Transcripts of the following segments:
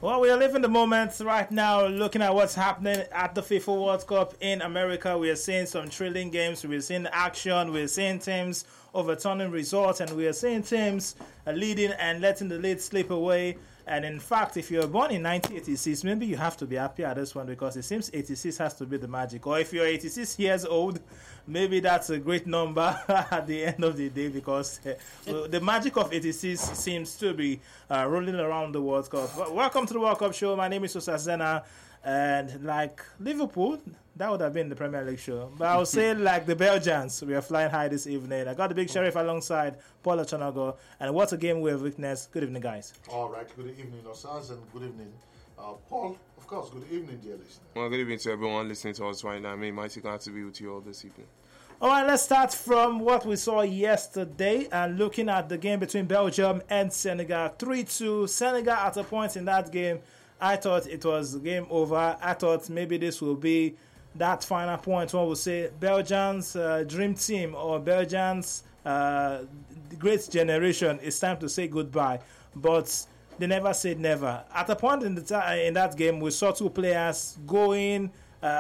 Well, we are living the moment right now, looking at what's happening at the FIFA World Cup in America. We are seeing some thrilling games. We're seeing action. We're seeing teams overturning results, and we are seeing teams leading and letting the lead slip away. And in fact, if you're born in 1986, maybe you have to be happy at this one, because it seems 86 has to be the magic. Or if you're 86 years old, maybe that's a great number at the end of the day, because the magic of 86 seems to be rolling around the World Cup. But welcome to the World Cup show. My name is Osazena, and like Liverpool, that would have been the Premier League show. But I would say like the Belgians, we are flying high this evening. I got the big sheriff alongside Paul Ochonago, and what a game we have witnessed. Good evening, guys. All right, good evening, Osaz, and good evening, Paul. Of course, good evening, dear listeners. Well, good evening to everyone listening to us right now. Mighty glad to be with you all this evening. All right, let's start from what we saw yesterday and looking at the game between Belgium and Senegal. 3-2. Senegal at a point in that game, I thought it was game over. I thought maybe this will be that final point when we say Belgium's dream team or Belgium's great generation. It's time to say goodbye. But they never said never. At a point in that game, we saw two players going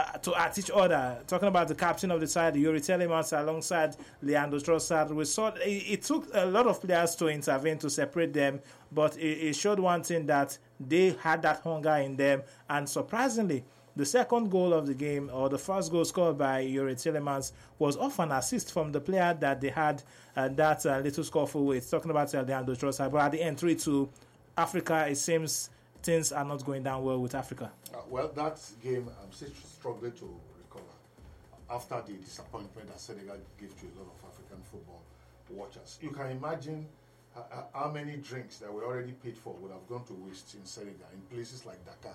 at each other, talking about the captain of the side, Youri Tielemans, alongside Leandro Trossard. We saw it took a lot of players to intervene to separate them, but it showed one thing, that they had that hunger in them. And surprisingly, the second goal of the game, or the first goal scored by Youri Tielemans, was off an assist from the player that they had that little scuffle with, talking about Leandro Trossard. But at the end, 3-2, Africa, it seems things are not going down well with Africa. Well, that game, I'm still struggling to recover after the disappointment that Senegal gave to a lot of African football watchers. You can imagine how many drinks that were already paid for would have gone to waste in Senegal, in places like Dakar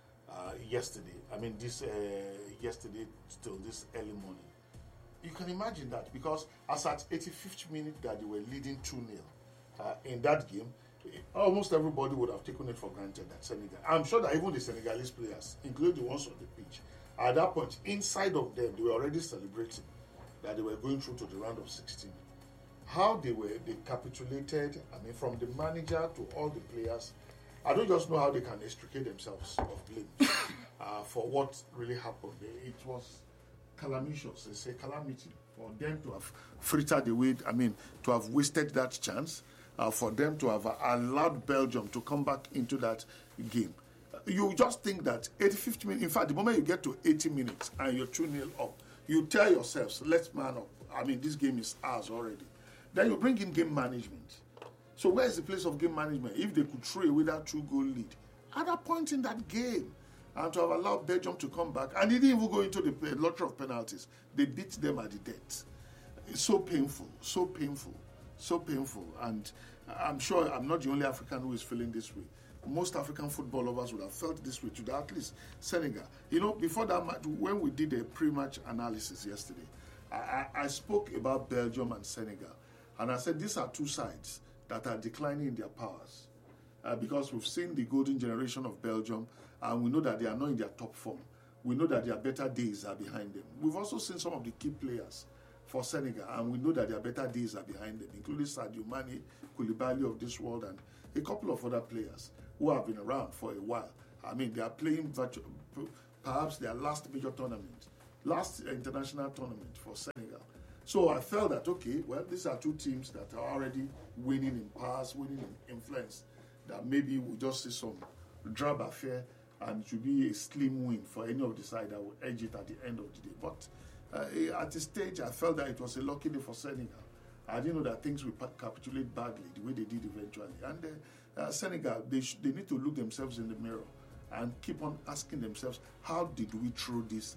yesterday. I mean, yesterday till this early morning. You can imagine that, because as at 85th minute that they were leading 2-0 in that game, almost everybody would have taken it for granted that Senegal, I'm sure that even the Senegalese players, including the ones on the pitch, at that point, inside of them, they were already celebrating that they were going through to the round of 16. How they capitulated, I mean, from the manager to all the players, I don't just know how they can extricate themselves of blame for what really happened. It was calamitous, it's a calamity for them to have frittered away, I mean, to have wasted that chance. For them to have allowed Belgium to come back into that game. You just think that 85th minute, in fact, the moment you get to 80 minutes and you're 2-0 up, you tell yourselves, let's man up. I mean, this game is ours already. Then you bring in game management. So where is the place of game management? If they could throw away that 2-goal lead at that point in that game, and to have allowed Belgium to come back, and they didn't even go into the lottery of penalties. They beat them at the death. It's so painful, so painful. So painful, and I'm sure I'm not the only African who is feeling this way. Most African football lovers would have felt this way today, at least Senegal. You know, before that match, when we did a pre-match analysis yesterday, I spoke about Belgium and Senegal, and I said these are two sides that are declining in their powers, because we've seen the golden generation of Belgium, and we know that they are not in their top form. We know that their better days are behind them. We've also seen some of the key players for Senegal, and we know that their better days are behind them, including Sadio Mane, Koulibaly of this world, and a couple of other players who have been around for a while. I mean, they are playing perhaps their last major tournament, last international tournament for Senegal. So I felt that, okay, well, these are two teams that are already winning in powers, winning in influence, that maybe we'll just see some drab affair, and it should be a slim win for any of the side that will edge it at the end of the day. But at this stage, I felt that it was a lucky day for Senegal. I didn't know that things would capitulate badly the way they did eventually. And Senegal, they need to look themselves in the mirror and keep on asking themselves, how did we throw this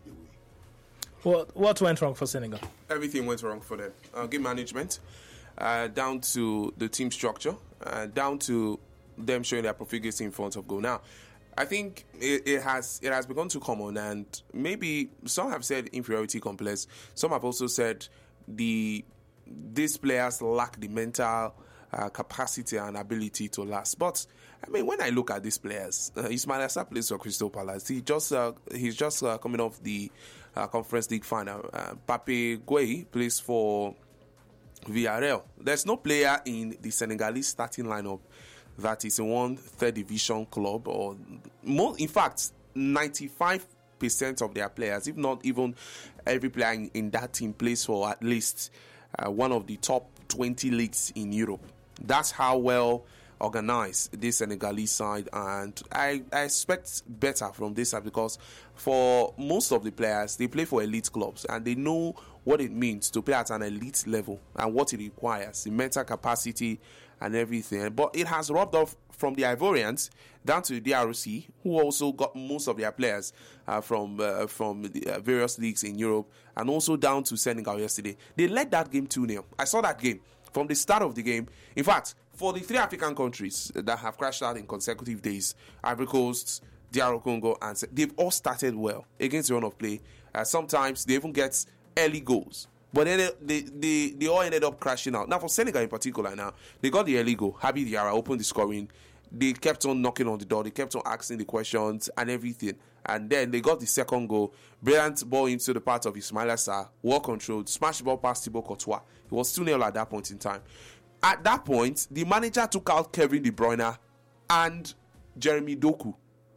away? What went wrong for Senegal? Everything went wrong for them. Game management, down to the team structure, down to them showing their profligacy in front of goal. Now, I think it has begun to come on, and maybe some have said inferiority complex. Some have also said these players lack the mental capacity and ability to last. But I mean, when I look at these players, Ismaila Sarr plays for Crystal Palace. He's just coming off the Conference League final. Pape Gueye plays for Villarreal. There's no player in the Senegalese starting lineup that is one third division club, or more, in fact, 95% of their players, if not even every player in that team, plays for at least one of the top 20 leagues in Europe. That's how well organized this Senegalese side, and I expect better from this side, because for most of the players, they play for elite clubs and they know what it means to play at an elite level and what it requires, the mental capacity and everything. But it has rubbed off from the Ivorians down to the DRC, who also got most of their players from the various leagues in Europe, and also down to Senegal yesterday. They led that game 2-0. I saw that game from the start of the game. In fact, for the 3 African countries that have crashed out in consecutive days, Ivory Coast, DR Congo, and they've all started well against the run of play. Sometimes they even get early goals, but then they all ended up crashing out. Now, for Senegal in particular, now they got the early goal. Habi Diarra opened the scoring. They kept on knocking on the door. They kept on asking the questions and everything. And then they got the second goal. Brilliant ball into the part of Ismaila Sarr. Well controlled. Smashed the ball past Thibaut Courtois. It was 2-0 at that point in time. At that point, the manager took out Kevin De Bruyne and Jeremy Doku.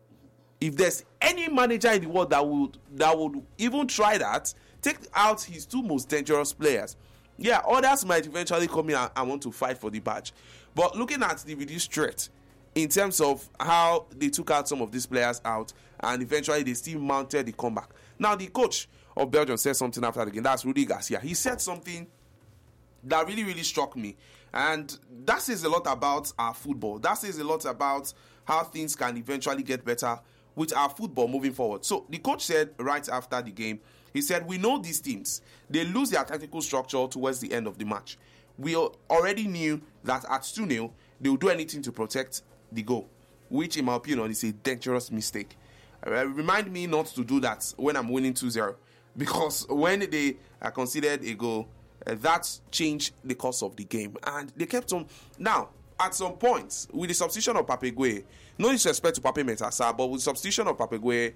If there's any manager in the world that would even try that, take out his 2 most dangerous players. Yeah, others might eventually come in and want to fight for the badge. But looking at the reduced threat, in terms of how they took out some of these players out, and eventually they still mounted the comeback. Now, the coach of Belgium said something after the game. That's Rudy Garcia. He said something that really, really struck me. And that says a lot about our football. That says a lot about how things can eventually get better with our football moving forward. So the coach said right after the game, he said, we know these teams, they lose their tactical structure towards the end of the match. We already knew that at 2-0, they will do anything to protect the goal, which in my opinion is a dangerous mistake. Remind me not to do that when I'm winning 2-0, because when they conceded a goal, that changed the course of the game, and they kept on. Now, at some point, with the substitution of Pape Gueye, no disrespect to Pape Metasa, but with the substitution of Pape Gueye,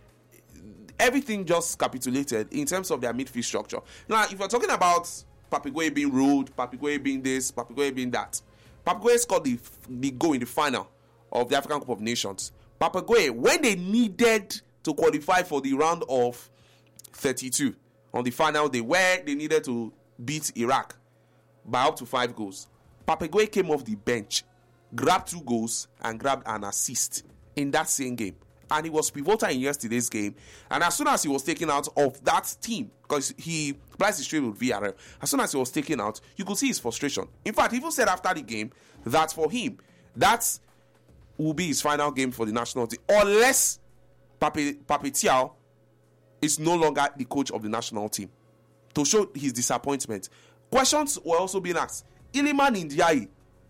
everything just capitulated in terms of their midfield structure. Now, if you're talking about Pape Gueye being rude, Pape Gueye being this, Pape Gueye being that, Pape Gueye scored the goal in the final of the African Cup of Nations. Pape Gueye, when they needed to qualify for the round of 32 on the final day, where they needed to beat Iraq by up to 5 goals, Pape Gueye came off the bench, grabbed 2 goals, and grabbed an assist in that same game. And he was pivotal in yesterday's game. And as soon as he was taken out of that team, because he plays his trade with VRL, as soon as he was taken out, you could see his frustration. In fact, he even said after the game that for him, that will be his final game for the national team, unless Pape Thiaw is no longer the coach of the national team, to show his disappointment. Questions were also being asked. Iliman Ndiaye,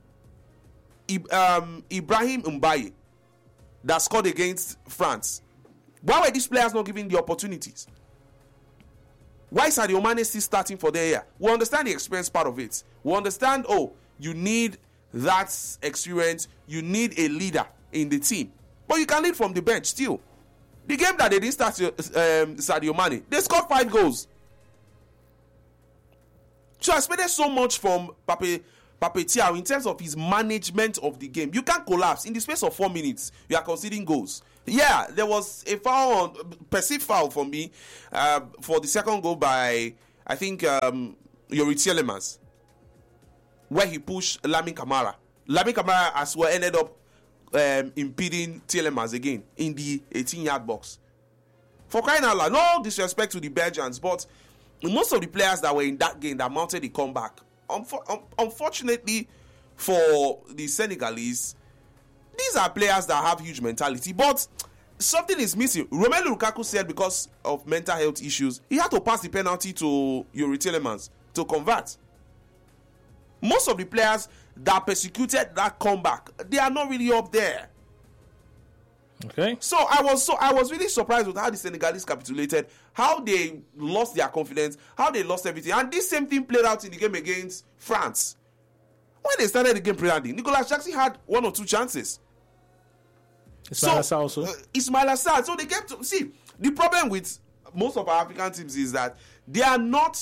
Ibrahim Mbaye, that scored against France. Why were these players not given the opportunities? Why is Sadio Mane still starting for their year? We understand the experience part of it. We understand, you need that experience. You need a leader in the team. But you can lead from the bench still. The game that they didn't start Sadio Mane, they scored 5 goals. So I expected so much from Pape Thiaw in terms of his management of the game. You can't collapse. In the space of 4 minutes, you are conceding goals. Yeah, there was a foul, perceived foul for me, for the second goal by, I think, Youri Tielemans, where he pushed Lamine Camara. Lamine Camara as well ended up impeding Tielemans again in the 18-yard box. For crying out loud, no disrespect to the Belgians, but most of the players that were in that game that mounted the comeback, unfortunately for the Senegalese, these are players that have huge mentality, but something is missing. Romelu Lukaku said because of mental health issues, he had to pass the penalty to Youri Tielemans to convert. Most of the players that persecuted that comeback, they are not really up there. Okay. So I was really surprised with how the Senegalese capitulated, how they lost their confidence, how they lost everything. And this same thing played out in the game against France. When they started the game brilliantly, Nicolas Jackson had 1 or 2 chances. Ismaila Sarr also. Ismaila Sarr. So they kept see, the problem with most of our African teams is that they are not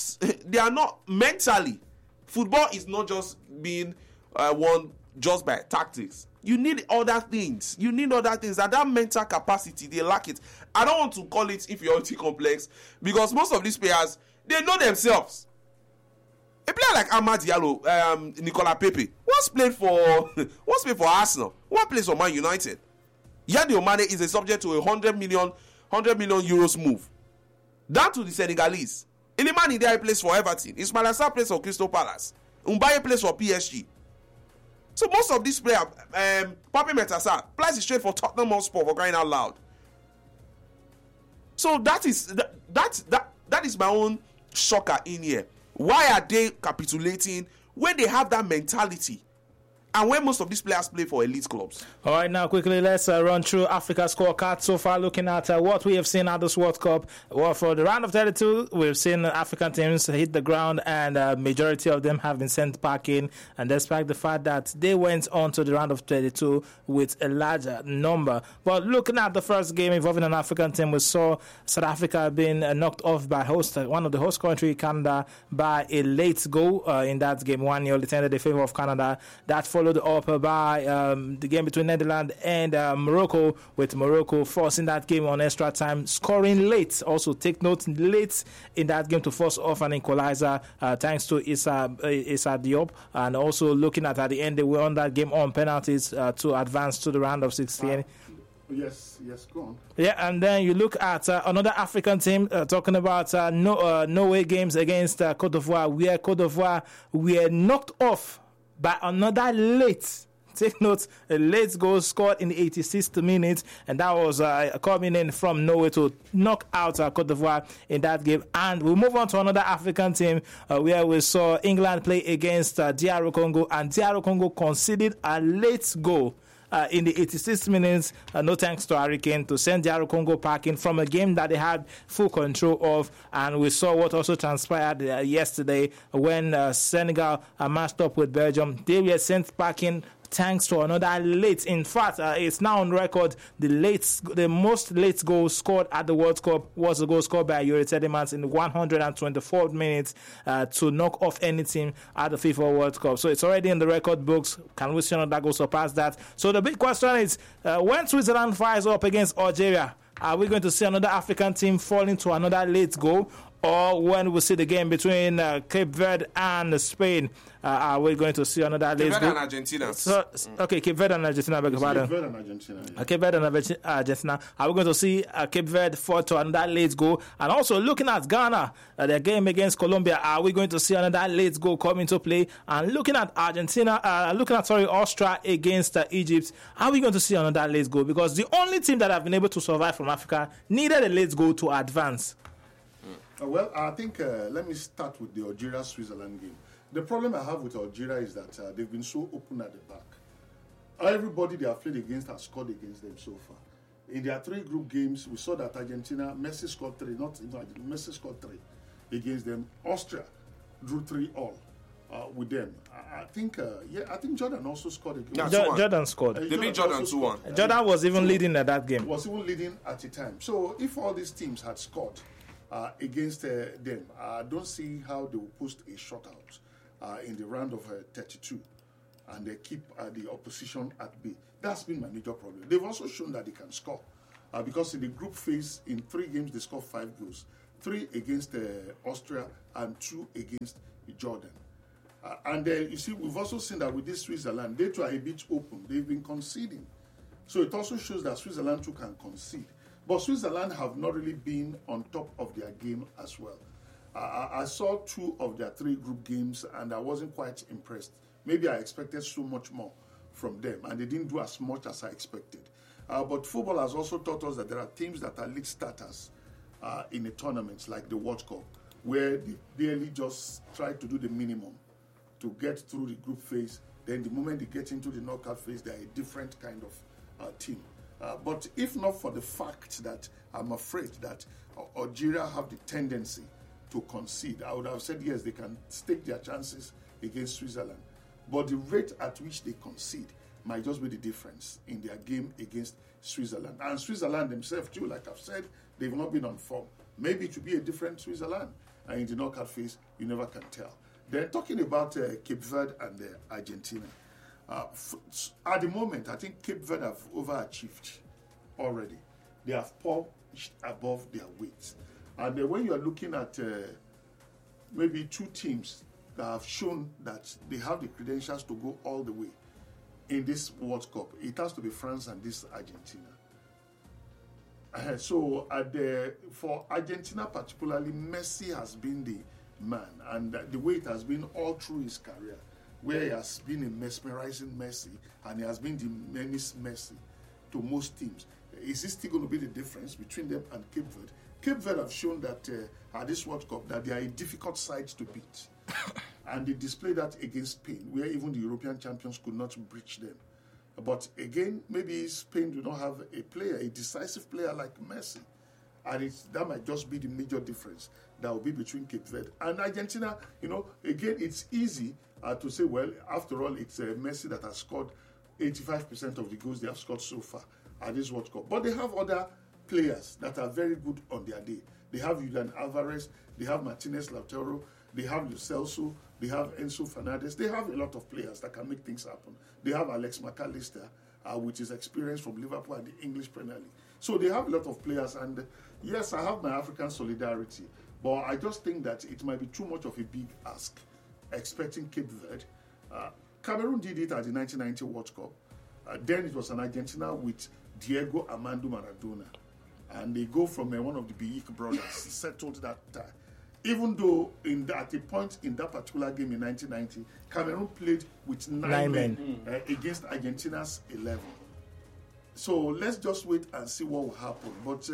mentally. Football is not just being won just by tactics. You need other things. And that mental capacity, they lack it. I don't want to call it inferiority complex because most of these players, they know themselves. A player like Amad Diallo, Nicolas Pepe, once played for Arsenal, one plays for Man United. Yadio Mane is a subject to a 100 million euros move. Down to the Senegalese. Iliman Ndiaye plays for Everton. Ismail Assar plays for Crystal Palace. Mbaye plays for PSG. So most of these players, Pape Metasa plays straight for Tottenham Hotspur, for crying out loud. So that is my own shocker in here. Why are they capitulating when they have that mentality? And when most of these players play for elite clubs. All right, now quickly let's run through Africa's scorecard so far, looking at what we have seen at this World Cup. Well, for the round of 32, we've seen African teams hit the ground, and majority of them have been sent back in. And despite the fact that they went on to the round of 32 with a larger number. But looking at the first game involving an African team, we saw South Africa being knocked off by one of the host country, Canada, by a late goal in that game. 1-0 determined in favor of Canada. That followed up by the game between Netherlands and Morocco, with Morocco forcing that game on extra time, scoring late. Also take note, late in that game to force off an equalizer thanks to Issa Diop. And also looking at the end, they won that game on penalties to advance to the round of 16. Yes, go on. Yeah, and then you look at another African team talking about Norway games against Cote d'Ivoire, where Cote d'Ivoire were knocked off by another late, take note, a late goal scored in the 86th minute, and that was coming in from Norway to knock out Cote d'Ivoire in that game. And we'll move on to another African team where we saw England play against DR Congo, and DR Congo conceded a late goal in the 86 minutes, no thanks to Hurricane, to send DR Congo packing from a game that they had full control of. And we saw what also transpired yesterday when Senegal matched up with Belgium. They were sent packing thanks to another late. In fact, it's now on record, the most late goal scored at the World Cup was a goal scored by Yuri Tielemans in 124 minutes to knock off any team at the FIFA World Cup. So it's already in the record books. Can we see another goal surpass that? So the big question is, when Switzerland fires up against Algeria, are we going to see another African team fall into another late goal? Or when we see the game between Cape Verde and Spain, are we going to see another late goal? Cape Verde and Argentina. Okay, Cape Verde and Argentina, beg your pardon. Cape Verde and Argentina. Yeah. Cape Verde and Argentina. Are we going to see Cape Verde fall to another late goal? And also looking at Ghana, their game against Colombia, are we going to see another late goal come into play? And looking at Austria against Egypt, are we going to see another late goal? Because the only team that have been able to survive from Africa needed a late goal to advance. Well, I think let me start with the Algeria-Switzerland game. The problem I have with Algeria is that they've been so open at the back. Everybody they have played against has scored against them so far. In their 3 group games, we saw that Argentina, Messi scored 3, Messi scored 3 against them. Austria drew 3-all with them. I think Jordan also scored against them. Jordan scored. They beat Jordan 2-1. Jordan was even leading at that game. Was even leading at the time. So if all these teams had scored against them, I don't see how they will post a shutout in the round of 32 and they keep the opposition at bay. That's been my major problem. They've also shown that they can score because in the group phase, in 3 games, they scored 5 goals. 3 against Austria and 2 against Jordan. And you see, we've also seen that with this Switzerland, they too are a bit open. They've been conceding. So it also shows that Switzerland too can concede. But Switzerland have not really been on top of their game as well. I saw 2 of their 3 group games and I wasn't quite impressed. Maybe I expected so much more from them and they didn't do as much as I expected. But football has also taught us that there are teams that are league starters in a tournament like the World Cup, where they barely just try to do the minimum to get through the group phase. Then the moment they get into the knockout phase, they are a different kind of team. But if not for the fact that I'm afraid that Algeria have the tendency to concede, I would have said yes, they can stake their chances against Switzerland. But the rate at which they concede might just be the difference in their game against Switzerland. And Switzerland themselves too, like I've said, they've not been on form. Maybe it will be a different Switzerland. And in the knockout phase, you never can tell. They're talking about Cape Verde and Argentina. At the moment, I think Cape Verde have overachieved already. They have punched above their weight. And when you are looking at maybe two teams that have shown that they have the credentials to go all the way in this World Cup, it has to be France and this Argentina. So for Argentina particularly, Messi has been the man, and the way it has been all through his career, where he has been a mesmerizing Messi, and he has been the menace Messi to most teams. Is this still going to be the difference between them and Cape Verde? Cape Verde have shown that at this World Cup that they are a difficult side to beat. And they displayed that against Spain, where even the European champions could not breach them. But again, maybe Spain do not have a decisive player like Messi. And that might just be the major difference that will be between Cape Verde and Argentina. Again, it's easy to say, well, after all, it's Messi that has scored 85% of the goals they have scored so far at this World Cup. But they have other players that are very good on their day. They have Julian Alvarez, they have Martinez Lautaro, they have Lo Celso, they have Enzo Fernandez. They have a lot of players that can make things happen. They have Alex McAllister, with his experience from Liverpool and the English Premier League. So they have a lot of players, and yes, I have my African solidarity, but I just think that it might be too much of a big ask, expecting Cape Verde. Cameroon did it at the 1990 World Cup. Then it was an Argentina with Diego Armando Maradona, and they go from one of the Biik brothers, settled that tie. Even though at a point in that particular game in 1990, Cameroon played with nine men against Argentina's 11. So let's just wait and see what will happen. But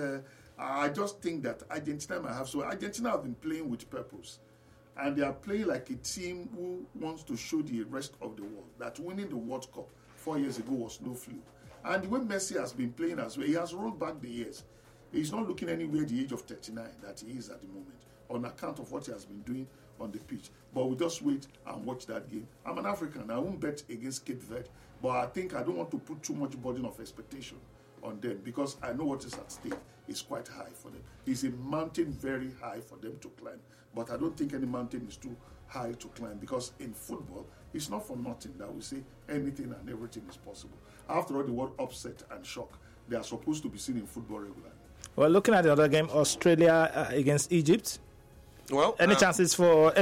I just think that Argentina might have. So Argentina have been playing with purpose. And they are playing like a team who wants to show the rest of the world that winning the World Cup 4 years ago was no fluke. And the way Messi has been playing as well, he has rolled back the years. He's not looking anywhere the age of 39 that he is at the moment, on account of what he has been doing on the pitch. But we'll just wait and watch that game. I'm an African. I won't bet against Cape Verde, but I think I don't want to put too much burden of expectation on them because I know what is at stake is quite high for them. It's a mountain very high for them to climb, but I don't think any mountain is too high to climb because in football, it's not for nothing that we say anything and everything is possible. After all, the word upset and shock, they are supposed to be seen in football regularly. Well, looking at the other game, Australia against Egypt. Well, any chances for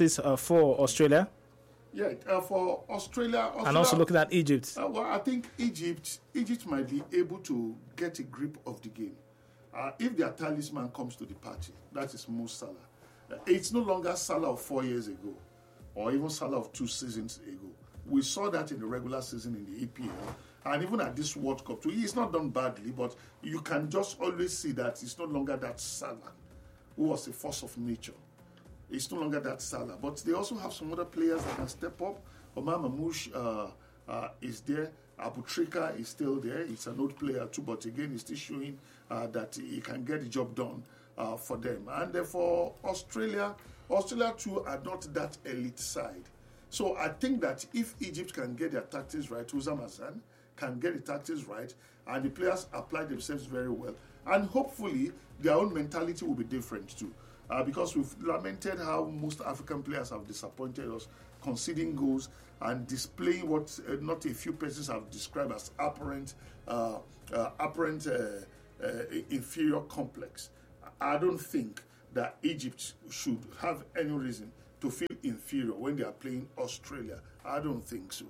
Australia? Yeah, for Australia, and also looking at Egypt. Well, I think Egypt might be able to get a grip of the game if their talisman comes to the party. That is Mo Salah. It's no longer Salah of 4 years ago, or even Salah of 2 seasons ago. We saw that in the regular season in the EPL. And even at this World Cup, too, he's not done badly, but you can just always see that it's no longer that Salah, who was a force of nature. It's no longer that Salah. But they also have some other players that can step up. Omar Mamouche is there. Abu Trika is still there. He's an old player too, but again, he's still showing that he can get the job done for them. And for Australia too are not that elite side. So I think that if Egypt can get their tactics right, Houssam Hassan can get the tactics right, and the players apply themselves very well, and hopefully their own mentality will be different too. Because we've lamented how most African players have disappointed us, conceding goals and displaying what not a few persons have described as apparent inferior complex. I don't think that Egypt should have any reason to feel inferior when they are playing Australia. I don't think so.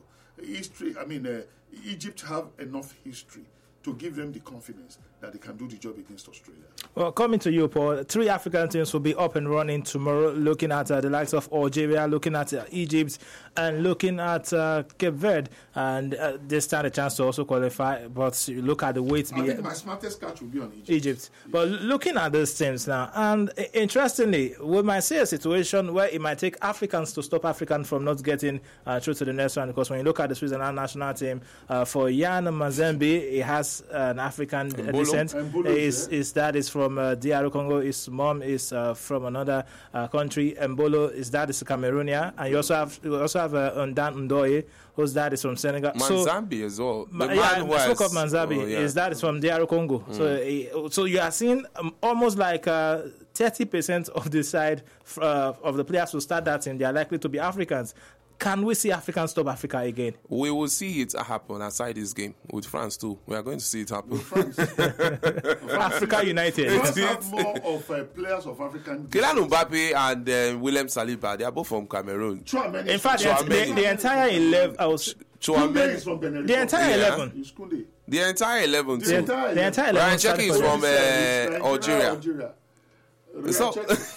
Egypt have enough history to give them the confidence that they can do the job against Australia. Well, coming to you, Paul, 3 African teams will be up and running tomorrow, looking at the likes of Algeria, looking at Egypt, and looking at Cape Verde. And they stand a chance to also qualify, but you look at the weight. I think my smartest catch will be on Egypt. Egypt. Yeah. But looking at these teams now, and interestingly, we might see a situation where it might take Africans to stop Africans from not getting through to the next round, because when you look at the Switzerland national team, for Jan Mazembe, he has an African descent. His dad is from DR Congo. His mom is from another country. Mbolo, his dad is Cameroonian, and you also have Undan Ndoye, whose dad is from Senegal. Manzambi as well. I spoke of Manzambi. His dad is from DR Congo. So you are seeing almost like 30% of the side of the players who start that team, they are likely to be Africans. Can we see Africans stop Africa again? We will see it happen aside this game with France too. We are going to see it happen. Africa United. France have more of players of African. Kylian Mbappe and William Saliba, they are both from Cameroon. In fact, the entire 11. Is from Benin. The entire 11. The entire 11 too. The entire 11. Ryan Cherki is from Algeria. So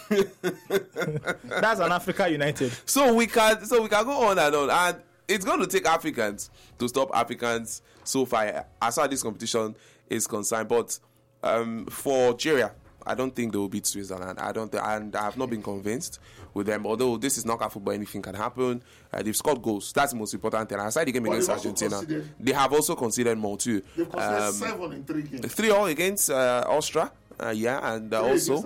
that's an Africa United. So we can go on, and it's going to take Africans to stop Africans so far as far as this competition is concerned. But for Algeria, I don't think they will beat Switzerland. And I have not been convinced with them. Although this is knockout football, anything can happen. They've scored goals. That's the most important thing. Aside the game against Argentina, they have also conceded more too. They've conceded 7 in 3 games. 3 all against Austria. And also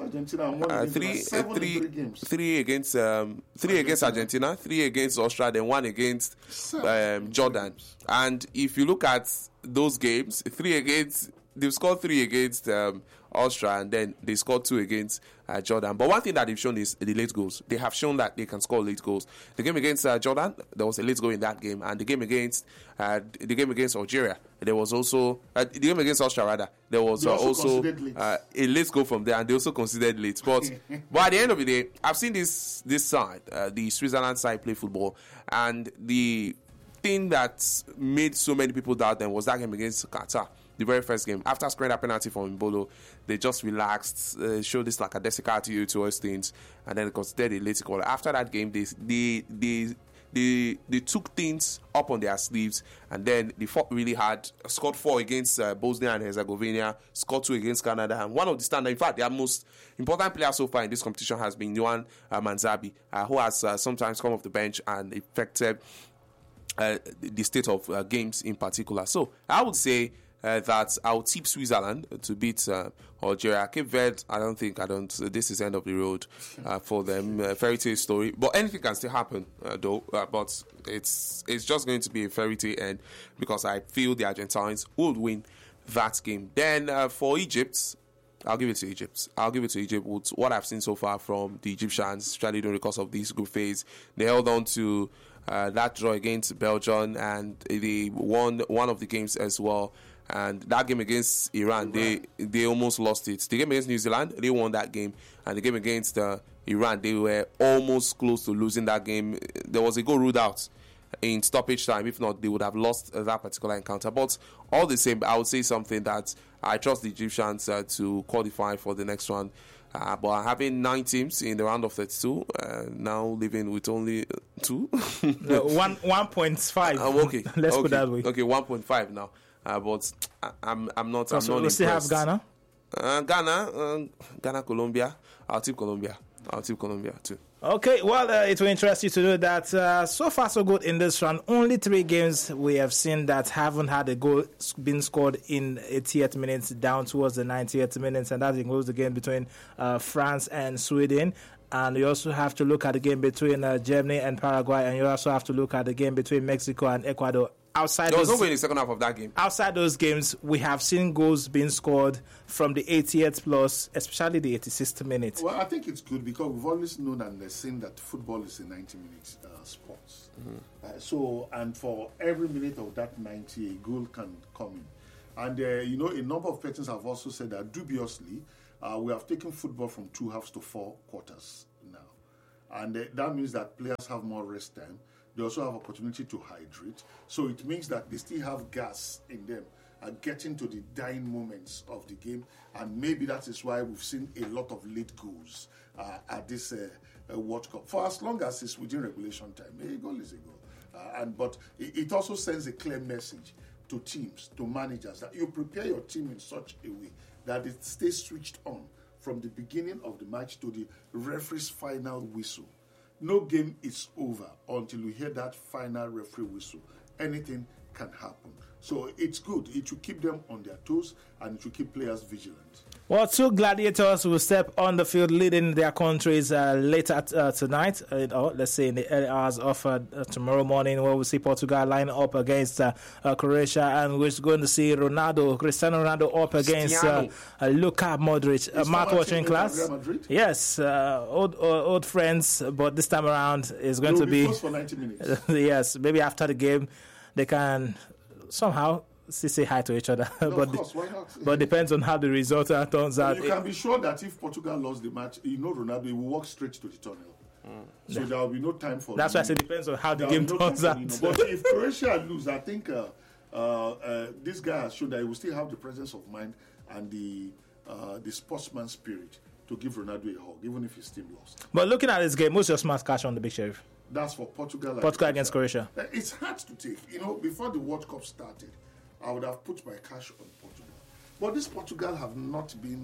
3 against Argentina, 3 against Austria, then 1 against Jordan. And if you look at those games, they've scored 3 against Austria, and then they scored 2 against Jordan. But one thing that they've shown is the late goals. They have shown that they can score late goals. The game against Jordan, there was a late goal in that game, and the game against Algeria, there was also the game against Austria rather. There was also a late goal from there, and they also considered late. But at the end of the day, I've seen this side, the Switzerland side, play football, and the thing that made so many people doubt them was that game against Qatar. The very first game, after scoring that penalty from Mbolo, they just relaxed, showed this lackadaisical attitude towards things, and then considered a late goal. After that game, they took things up on their sleeves, and then they fought really hard. Scored 4 against Bosnia and Herzegovina, scored 2 against Canada, and one of the standard, in fact, their most important player so far in this competition has been Yohan Manzabi, who has sometimes come off the bench and affected the state of games in particular. So I would say that I'll tip Switzerland to beat Algeria. Cape Verde, I don't. This is the end of the road for them. Fairy tale story, but anything can still happen, though. But it's just going to be a fairy tale end because I feel the Argentines would win that game. Then for Egypt, I'll give it to Egypt. With what I've seen so far from the Egyptians, especially during the course of this group phase. They held on to that draw against Belgium, and they won one of the games as well. And that game against Iran, they almost lost it. The game against New Zealand, they won that game. And the game against Iran, they were almost close to losing that game. There was a goal ruled out in stoppage time. If not, they would have lost that particular encounter. But all the same, I would say something that I trust the Egyptians to qualify for the next round. But having 9 teams in the round of 32, now living with only 2. 1.5. Okay. Let's put that way. Okay, 1.5 now. But I'm not. So I'm not we still have Ghana. Ghana, Colombia. I'll tip Colombia too. Okay, well, it will interest you to know that so far so good in this round. Only 3 games we have seen that haven't had a goal been scored in 80th minutes down towards the 90th minutes, and that includes the game between France and Sweden. And you also have to look at the game between Germany and Paraguay, and you also have to look at the game between Mexico and Ecuador. There was no goal in the second half of that game. Outside those games, we have seen goals being scored from the 80th plus, especially the 86th minute. Well, I think it's good because we've always known and seen that football is a 90-minute sport. Mm-hmm. And for every minute of that 90, a goal can come in. And, a number of persons have also said that dubiously, we have taken football from 2 halves to 4 quarters now. And that means that players have more rest time. They also have opportunity to hydrate. So it means that they still have gas in them and getting to the dying moments of the game. And maybe that is why we've seen a lot of late goals at this World Cup. For as long as it's within regulation time, a goal is a goal. But it also sends a clear message to teams, to managers, that you prepare your team in such a way that it stays switched on from the beginning of the match to the referee's final whistle. No game is over until you hear that final referee whistle. Anything can happen. So it's good. It will keep them on their toes and it will keep players vigilant. Well, two gladiators will step on the field leading their countries later tonight, or let's say in the early hours of tomorrow morning, where we see Portugal line up against Croatia, and we're going to see Cristiano Ronaldo up against Luka Modric. Mark watching class? Yes, old friends, but this time around is going to be close for 90 minutes. Yes, maybe after the game they can somehow say hi to each other. No, of course, why not? But depends on how the result turns out. You can be sure that if Portugal lost the match, Ronaldo will walk straight to the tunnel. So there will be no time for. That's why I say it depends on how the game turns out. But if Croatia lose, I think this guy has shown that he will still have the presence of mind and the sportsman spirit to give Ronaldo a hug, even if his team lost. But looking at this game, what's your smart cash on the Big Sheriff? That's for Portugal. Portugal against Croatia. It's hard to take. Before the World Cup started, I would have put my cash on Portugal. But this Portugal have not been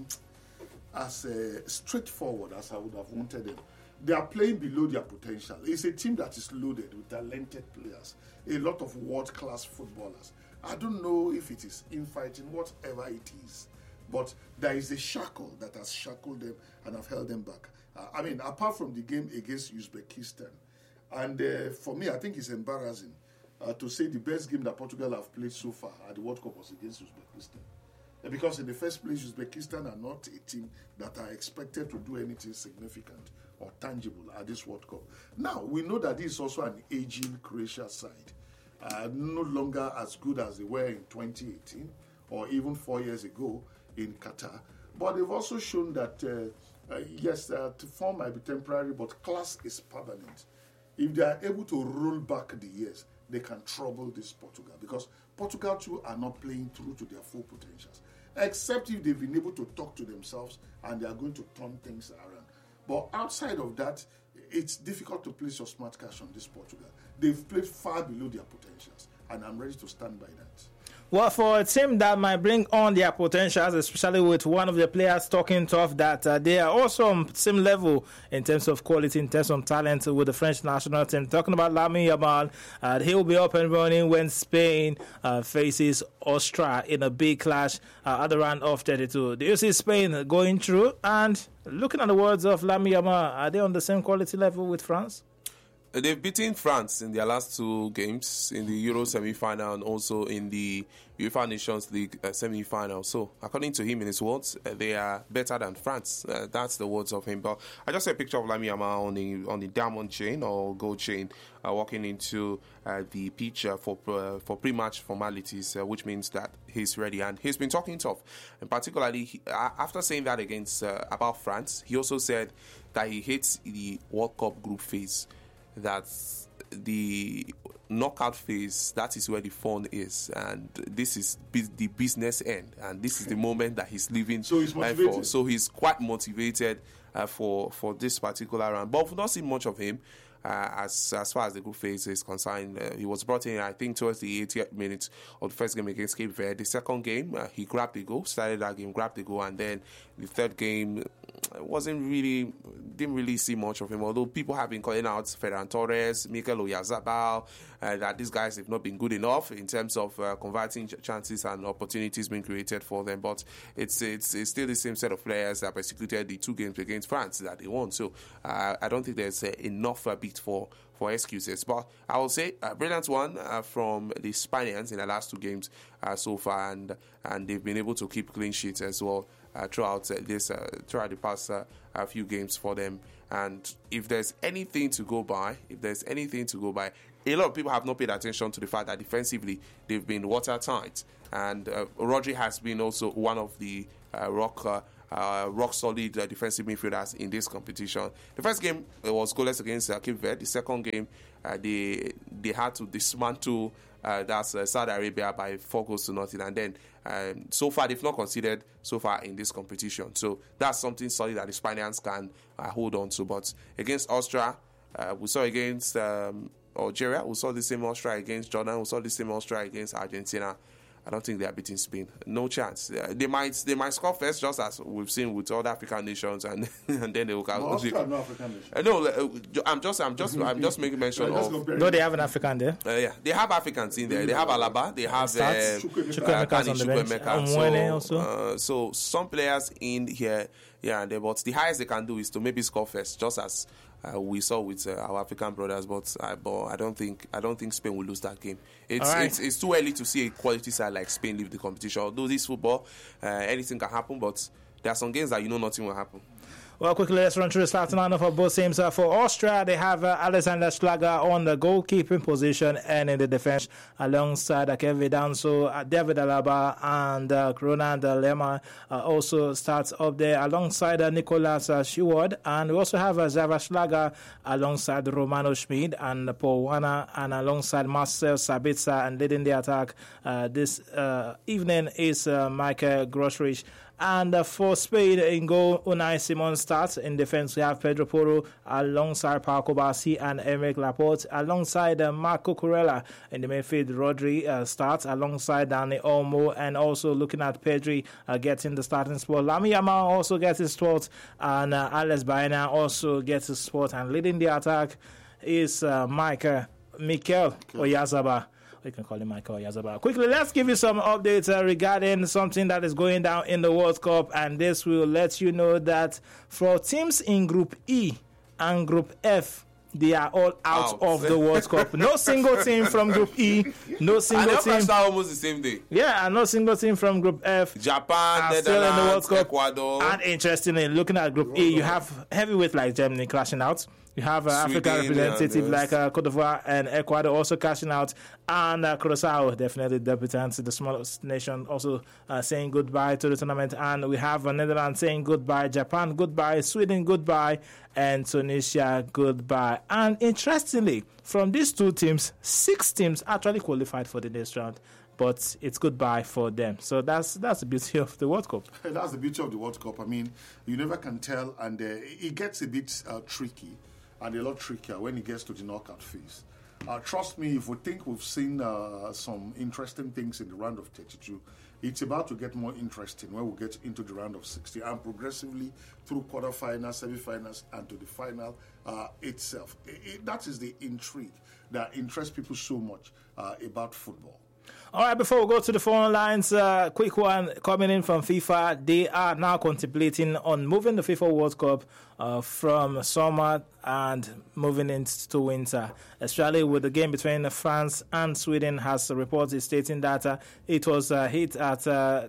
as straightforward as I would have wanted them. They are playing below their potential. It's a team that is loaded with talented players, a lot of world-class footballers. I don't know if it is infighting, whatever it is, but there is a shackle that has shackled them and have held them back. Apart from the game against Uzbekistan, and for me, I think it's embarrassing to say the best game that Portugal have played so far at the World Cup was against Uzbekistan. Because in the first place, Uzbekistan are not a team that are expected to do anything significant or tangible at this World Cup. Now, we know that this is also an aging Croatia side, no longer as good as they were in 2018 or even 4 years ago in Qatar. But they've also shown that, yes, form might be temporary, but class is permanent. If they are able to roll back the years, they can trouble this Portugal, because Portugal too are not playing through to their full potentials, except if they've been able to talk to themselves and they are going to turn things around. But outside of that, it's difficult to place your smart cash on this Portugal. They've played far below their potentials, and I'm ready to stand by that. Well, for a team that might bring on their potentials, especially with one of the players talking tough, that they are also on the same level in terms of quality, in terms of talent with the French national team. Talking about Lamine Yamal, he will be up and running when Spain faces Austria in a big clash at the round of 32. Do you see Spain going through? And looking at the words of Lamine Yamal, are they on the same quality level with France? They've beaten France in their last two games, in the Euro semi-final and also in the UEFA Nations League semi-final. So, according to him, in his words, they are better than France. That's the words of him. But I just saw a picture of Lamine Yamal on the diamond chain or gold chain, walking into the pitch for pre-match formalities, which means that he's ready. And he's been talking tough. And particularly, after saying that about France, he also said that he hates the World Cup group phase. That's the knockout phase. That is where the fun is, and this is the business end, and this is the moment that he's living. So he's motivated. So he's quite motivated for this particular round. But we've not seen much of him as far as the group phase is concerned. He was brought in, I think, towards the 80th minute of the first game against Cape Verde. The second game, he grabbed the goal, started that game, grabbed the goal, and then the third game didn't really see much of him, although people have been calling out Ferran Torres, Mikel Oyarzabal, that these guys have not been good enough in terms of converting chances and opportunities being created for them. But it's still the same set of players that executed the two games against France that they won. So I don't think there's enough beat for excuses. But I will say a brilliant one from the Spaniards in the last two games so far, and they've been able to keep clean sheets as well throughout the past few games for them. And if there's anything to go by, a lot of people have not paid attention to the fact that defensively they've been watertight, and Rodri has been also one of the rock solid defensive midfielders in this competition. The first game was goalless against Cape Verde. The second game they had to dismantle Saudi Arabia by 4-0, and then so far they've not conceded so far in this competition. So that's something solid that the Spaniards can hold on to. But against Austria, we saw against Algeria, we saw the same Austria against Jordan, we saw the same Austria against Argentina. I don't think they are beating Spain. No chance. They might score first, just as we've seen with other African nations, and and then they will. Austria, no African nation. No, I'm just making mention of. No, they have an African there. Yeah, they have Africans in there. They have Alaba. They have Chukwuemeka on the bench. So some players in here, but the highest they can do is to maybe score first, just as we saw with our African brothers. But I don't think Spain will lose that game. It's too early to see a quality side like Spain leave the competition. Although this football, anything can happen, but there are some games that nothing will happen. Well, quickly, let's run through the starting lineup for both teams. For Austria, they have Alexander Schlager on the goalkeeping position and in the defense, alongside Kevin Danso, David Alaba, and Ronald Lema also starts up there, alongside Nicolas Scheward. And we also have Xaver Schlager alongside Romano Schmid and Paul Wana, and alongside Marcel Sabitzer. And leading the attack this evening is Michael Grosrich. And for Spain, in goal, Unai Simon starts. In defense, we have Pedro Porro alongside Paco Bassi and Emerick Laporte. Alongside Marco Corella in the midfield, Rodri starts alongside Dani Olmo. And also looking at Pedri getting the starting spot. Lamine Yamal also gets his spot. And Alex Baena also gets his spot. And leading the attack is Mikel Oyarzabal. We can call him Michael Oyarzabal. Quickly, let's give you some updates regarding something that is going down in the World Cup. And this will let you know that for teams in Group E and Group F, they are all out of the World Cup. No single team from Group E. No single team. And almost the same day. Yeah, and no single team from Group F. Japan, still in the World Cup. Ecuador. And interestingly, looking at Group E, you have heavyweight like Germany crashing out. You have African representative like Cote d'Ivoire and Ecuador also cashing out, and Curaçao, definitely debutant, the smallest nation, also saying goodbye to the tournament. And we have Netherlands saying goodbye, Japan goodbye, Sweden goodbye, and Tunisia goodbye. And interestingly, from these two teams, 6 teams actually qualified for the next round. But it's goodbye for them. So that's the beauty of the World Cup. That's the beauty of the World Cup. I mean, you never can tell, and it gets a bit tricky. And a lot trickier when it gets to the knockout phase. Trust me, if we think we've seen some interesting things in the round of 32, it's about to get more interesting when we get into the round of 60 and progressively through quarterfinals, semi-finals, and to the final itself. That is the intrigue that interests people so much about football. All right, before we go to the phone lines, quick one coming in from FIFA. They are now contemplating on moving the FIFA World Cup from summer and moving into winter, especially with the game between France and Sweden. Has reported stating that it was hit at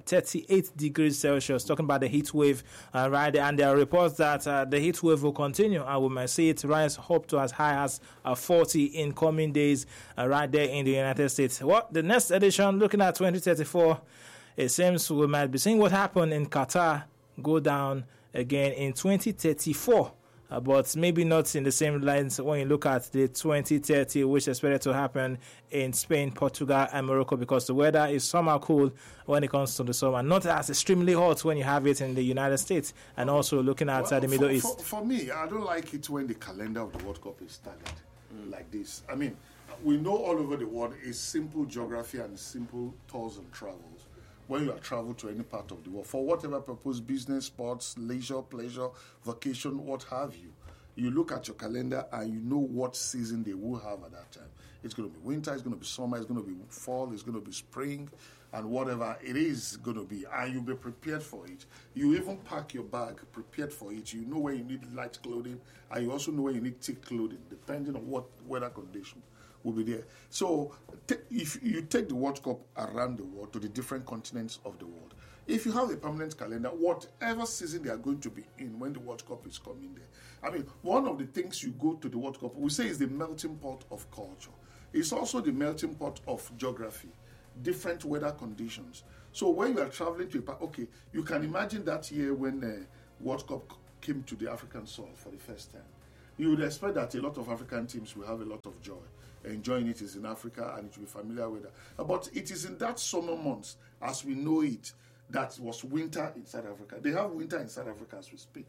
38 degrees Celsius, talking about the heat wave right there. And there are reports that the heat wave will continue, and we might see it rise up to as high as 40 in coming days right there in the United States. Well, the next edition, looking at 2034, it seems we might be seeing what happened in Qatar go down again in 2034. But maybe not in the same lines when you look at the 2030, which is expected to happen in Spain, Portugal, and Morocco, because the weather is somehow cool when it comes to the summer. Not as extremely hot when you have it in the United States, and also looking at the Middle East. For me, I don't like it when the calendar of the World Cup is staggered like this. I mean, we know all over the world is simple geography and simple tours and travels. When you are travel to any part of the world, for whatever purpose, business, sports, leisure, pleasure, vacation, what have you, you look at your calendar and you know what season they will have at that time. It's going to be winter, it's going to be summer, it's going to be fall, it's going to be spring, and whatever it is going to be. And you'll be prepared for it. You even pack your bag prepared for it. You know where you need light clothing, and you also know where you need thick clothing, depending on what weather condition will be there. So if you take the World Cup around the world to the different continents of the world, if you have a permanent calendar, whatever season they are going to be in when the World Cup is coming there. I mean, one of the things you go to the World Cup, we say is the melting pot of culture. It's also the melting pot of geography, different weather conditions. So when you are traveling to you can imagine that year when the World Cup came to the African soil for the first time. You would expect that a lot of African teams will have a lot of joy. Enjoying it is in Africa and it will be familiar with that. But it is in that summer months, as we know it, that was winter in South Africa. They have winter in South Africa as we speak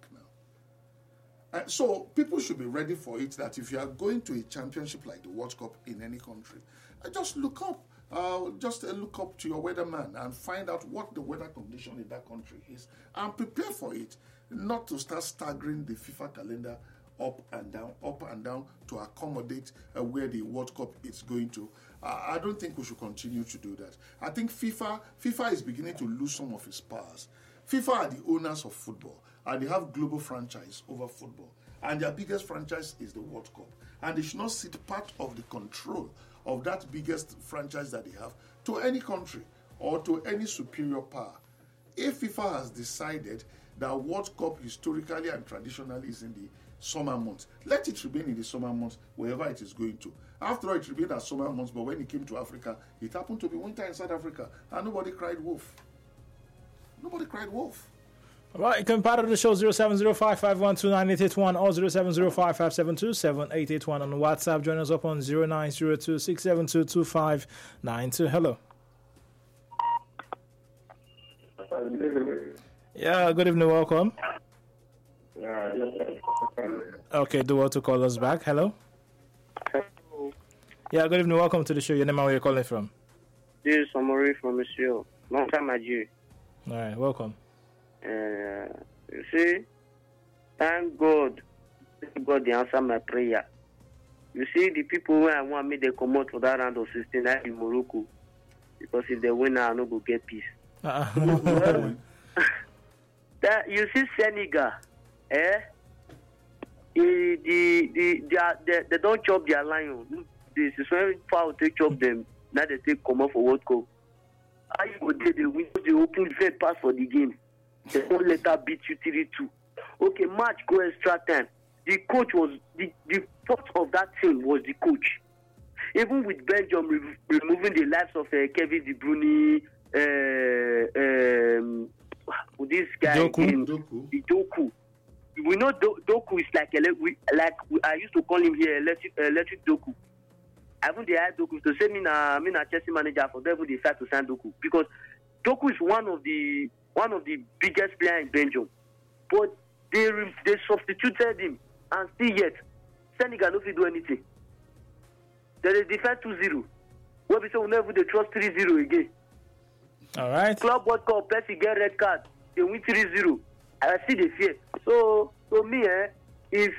now. So people should be ready for it, that if you are going to a championship like the World Cup in any country, just look up. just look up to your weatherman and find out what the weather condition in that country is and prepare for it. Not to start staggering the FIFA calendar up and down to accommodate where the World Cup is going to. I don't think we should continue to do that. I think FIFA is beginning to lose some of its powers. FIFA are the owners of football, and they have global franchise over football. And their biggest franchise is the World Cup. And they should not cede part of the control of that biggest franchise that they have to any country or to any superior power. If FIFA has decided that World Cup historically and traditionally is in the summer months, let it remain in the summer months wherever it is going to. After all, it remained as summer months, but when it came to Africa, it happened to be winter in South Africa, and nobody cried wolf. Nobody cried wolf. All right, you can be part of the show 0705512981 or 0705572781 on WhatsApp. Join us up on 0902672252. Hello. Yeah, good evening, welcome. Okay, do want to call us back. Hello. Yeah, good evening, welcome to the show. Your name and where you're calling from? This is Omori from Monsieur. Long time Nigeria. All right, welcome. You see, thank God they answer my prayer. You see, the people where I want me, they come out for that round of 16 in Morocco. Because if they win, I no go get peace. That you see Senegal, they don't chop their lion. This is when foul they chop them. Now they take come off for World Cup. How you go there? They win. They open fair pass for the game. They won't let her beat you 3-2. Okay, match go extra time. The coach was the fault of that team was the coach. Even with Belgium removing the lives of Kevin De Bruyne, this guy Doku. We know Doku is like I used to call him here electric Doku. Even they had Doku to say me na Chelsea manager for them. They decide to sign Doku because Doku is one of the biggest players in Belgium, but they substituted him and still yet Senegal no fit do anything. There is defense 2-0. Where we say we never they trust 3-0 again. All right. Club World Cup, Messi get red card. They win 3-0. I see the fear. So me, if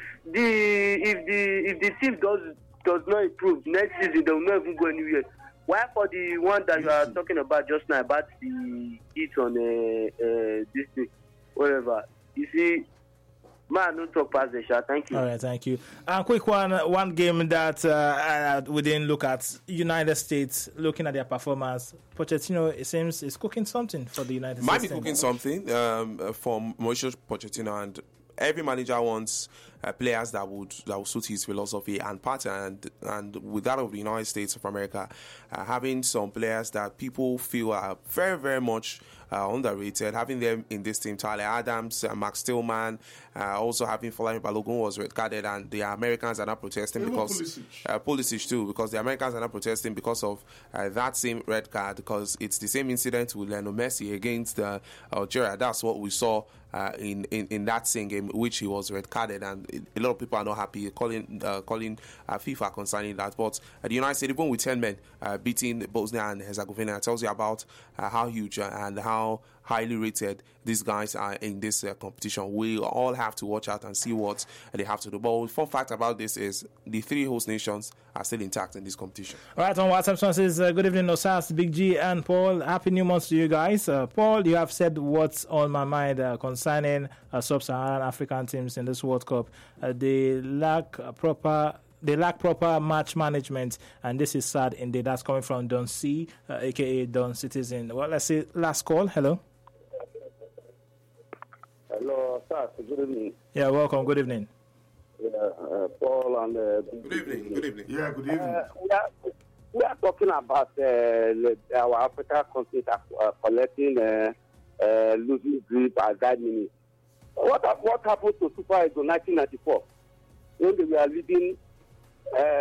the team does not improve next season, they will not even go anywhere. Why for the one that you are talking about just now about the hit on this thing, whatever? You see, man, no talk past the shot. Thank you. All right, thank you. Quick one game that we didn't look at. United States, looking at their performance, Pochettino, it seems, is cooking something for the United States. Might be cooking something for Mauricio Pochettino, and every manager wants players that would suit his philosophy and pattern, and with that of the United States of America, having some players that people feel are very, very much underrated, having them in this team, Tyler Adams, Max Tillman, also having Folarin Balogun was red carded, and the Americans are not protesting because Pulisic too, because the Americans are not protesting because of that same red card, because it's the same incident with Lionel Messi against Algeria. That's what we saw in that same game, which he was red carded, and a lot of people are not happy calling FIFA concerning that. But the United States, even with 10 men beating Bosnia and Herzegovina, it tells you about how huge and how highly rated these guys are in this competition. We all have to watch out and see what they have to do. But the fun fact about this is the three host nations are still intact in this competition. All right, on WhatsApp, someone says, good evening, Osas, Big G, and Paul. Happy New Month to you guys. Paul, you have said what's on my mind concerning sub-Saharan African teams in this World Cup. They lack proper match management, and this is sad indeed. That's coming from Don C, aka Don Citizen. Well, let's see. Last call. Hello. Hello, sir. Good evening. Yeah, welcome. Good evening. Paul and good evening. Good evening. Yeah, good evening. We are talking about our African countries collecting losing grip at that minute. What happened to Super Eagles in 1994 when they were leading?